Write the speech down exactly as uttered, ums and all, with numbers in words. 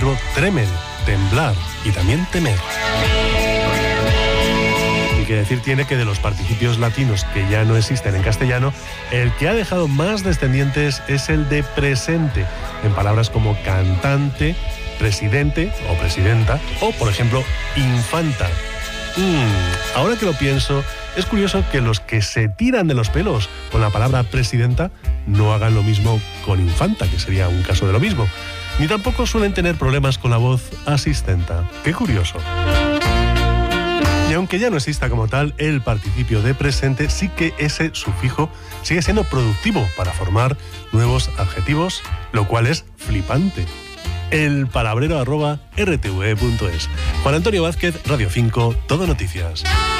adjetivo tremen, temblar y también temer. Y que decir tiene que de los participios latinos que ya no existen en castellano, el que ha dejado más descendientes es el de presente, en palabras como cantante, presidente o presidenta, o por ejemplo, infanta. Mm, ahora que lo pienso, es curioso que los que se tiran de los pelos con la palabra presidenta no hagan lo mismo con infanta, que sería un caso de lo mismo. Ni tampoco suelen tener problemas con la voz asistenta. ¡Qué curioso! Y aunque ya no exista como tal el participio de presente, sí que ese sufijo sigue siendo productivo para formar nuevos adjetivos, lo cual es flipante. El palabrero arroba r t v punto es. Juan Antonio Vázquez, Radio cinco, Todo Noticias.